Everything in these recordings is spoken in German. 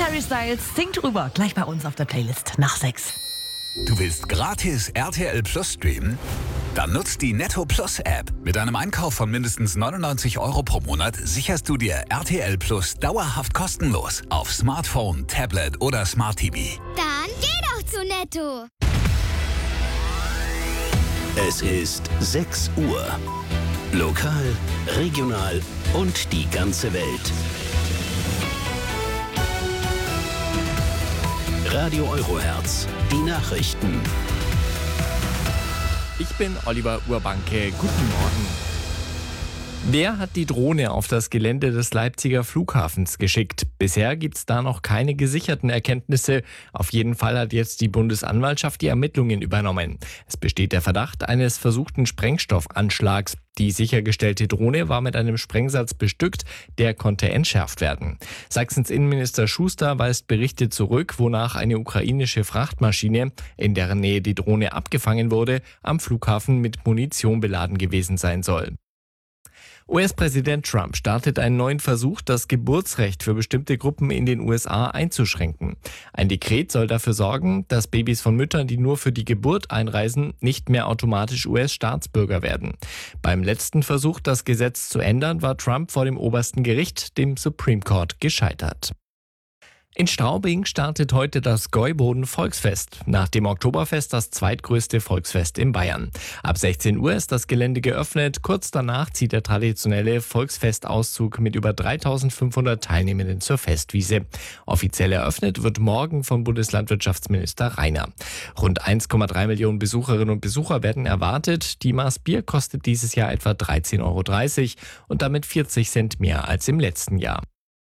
Harry Styles singt drüber. Gleich bei uns auf der Playlist nach 6. Du willst gratis RTL Plus streamen? Dann nutzt die Netto Plus App. Mit einem Einkauf von mindestens 99 € pro Monat sicherst du dir RTL Plus dauerhaft kostenlos auf Smartphone, Tablet oder Smart TV. Dann geh doch zu Netto. Es ist 6 Uhr. Lokal, regional und die ganze Welt. Radio Eurohertz, die Nachrichten. Ich bin Oliver Urbanke. Guten Morgen. Wer hat die Drohne auf das Gelände des Leipziger Flughafens geschickt? Bisher gibt es da noch keine gesicherten Erkenntnisse. Auf jeden Fall hat jetzt die Bundesanwaltschaft die Ermittlungen übernommen. Es besteht der Verdacht eines versuchten Sprengstoffanschlags. Die sichergestellte Drohne war mit einem Sprengsatz bestückt, der konnte entschärft werden. Sachsens Innenminister Schuster weist Berichte zurück, wonach eine ukrainische Frachtmaschine, in deren Nähe die Drohne abgefangen wurde, am Flughafen mit Munition beladen gewesen sein soll. US-Präsident Trump startet einen neuen Versuch, das Geburtsrecht für bestimmte Gruppen in den USA einzuschränken. Ein Dekret soll dafür sorgen, dass Babys von Müttern, die nur für die Geburt einreisen, nicht mehr automatisch US-Staatsbürger werden. Beim letzten Versuch, das Gesetz zu ändern, war Trump vor dem obersten Gericht, dem Supreme Court, gescheitert. In Straubing startet heute das Gäuboden Volksfest, nach dem Oktoberfest das zweitgrößte Volksfest in Bayern. Ab 16 Uhr ist das Gelände geöffnet, kurz danach zieht der traditionelle Volksfestauszug mit über 3500 Teilnehmenden zur Festwiese. Offiziell eröffnet wird morgen von Bundeslandwirtschaftsminister Rainer. Rund 1,3 Millionen Besucherinnen und Besucher werden erwartet. Die Maß Bier kostet dieses Jahr etwa 13,30 € und damit 40 Cent mehr als im letzten Jahr.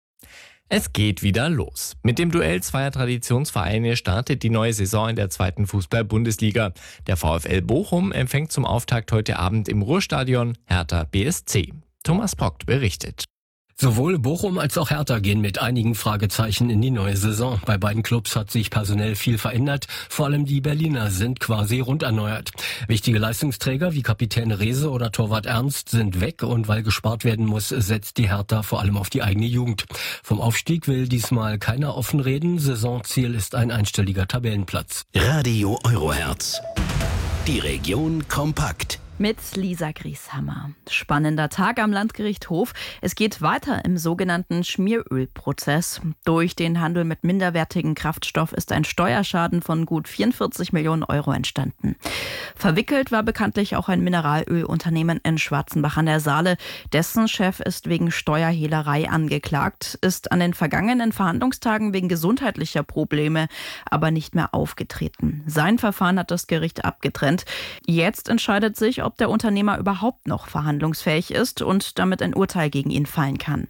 Es geht wieder los. Mit dem Duell zweier Traditionsvereine startet die neue Saison in der 2. Fußball-Bundesliga. Der VfL Bochum empfängt zum Auftakt heute Abend im Ruhrstadion Hertha BSC. Thomas Prockt berichtet. Sowohl Bochum als auch Hertha gehen mit einigen Fragezeichen in die neue Saison. Bei beiden Clubs hat sich personell viel verändert. Vor allem die Berliner sind quasi rund erneuert. Wichtige Leistungsträger wie Kapitän Rehse oder Torwart Ernst sind weg und weil gespart werden muss, setzt die Hertha vor allem auf die eigene Jugend. Vom Aufstieg will diesmal keiner offen reden. Saisonziel ist ein einstelliger Tabellenplatz. Radio Eurohertz. Die Region kompakt. Mit Lisa Grieshammer. Spannender Tag am Landgericht Hof. Es geht weiter im sogenannten Schmierölprozess. Durch den Handel mit minderwertigem Kraftstoff ist ein Steuerschaden von gut 44 Millionen € entstanden. Verwickelt war bekanntlich auch ein Mineralölunternehmen in Schwarzenbach an der Saale. Dessen Chef ist wegen Steuerhehlerei angeklagt, ist an den vergangenen Verhandlungstagen wegen gesundheitlicher Probleme aber nicht mehr aufgetreten. Sein Verfahren hat das Gericht abgetrennt. Jetzt entscheidet sich, ob der Unternehmer überhaupt noch verhandlungsfähig ist und damit ein Urteil gegen ihn fallen kann.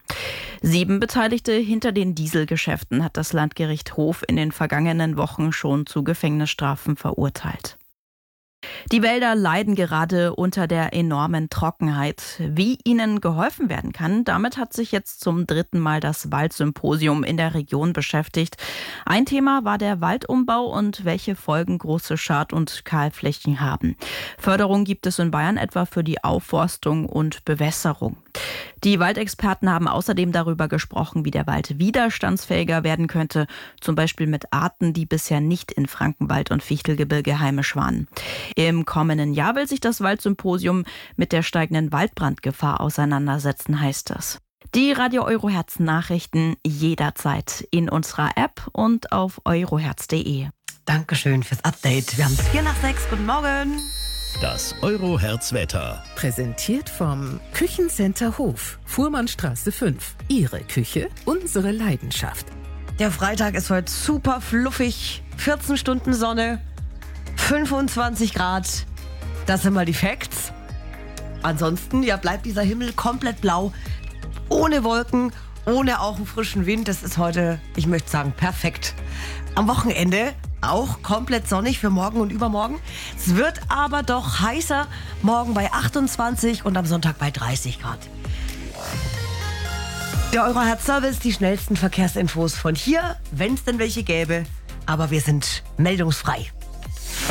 7 Beteiligte hinter den Dieselgeschäften hat das Landgericht Hof in den vergangenen Wochen schon zu Gefängnisstrafen verurteilt. Die Wälder leiden gerade unter der enormen Trockenheit. Wie ihnen geholfen werden kann, damit hat sich jetzt zum 3. Mal das Waldsymposium in der Region beschäftigt. Ein Thema war der Waldumbau und welche Folgen große Schad- und Kahlflächen haben. Förderung gibt es in Bayern etwa für die Aufforstung und Bewässerung. Die Waldexperten haben außerdem darüber gesprochen, wie der Wald widerstandsfähiger werden könnte, zum Beispiel mit Arten, die bisher nicht in Frankenwald und Fichtelgebirge heimisch waren. Im kommenden Jahr will sich das Waldsymposium mit der steigenden Waldbrandgefahr auseinandersetzen, heißt es. Die Radio Eurohertz Nachrichten jederzeit in unserer App und auf eurohertz.de. Dankeschön fürs Update. Wir haben es 5:45. Guten Morgen. Das Eurohertz-Wetter. Präsentiert vom Küchencenter Hof, Fuhrmannstraße 5. Ihre Küche, unsere Leidenschaft. Der Freitag ist heute super fluffig. 14 Stunden Sonne, 25 Grad. Das sind mal die Facts. Ansonsten bleibt dieser Himmel komplett blau, ohne Wolken, ohne auch einen frischen Wind. Das ist heute, ich möchte sagen, perfekt. Am Wochenende auch komplett sonnig für morgen und übermorgen. Es wird aber doch heißer. Morgen bei 28 und am Sonntag bei 30 Grad. Der Eurohertz-Service, die schnellsten Verkehrsinfos von hier, wenn es denn welche gäbe. Aber wir sind meldungsfrei.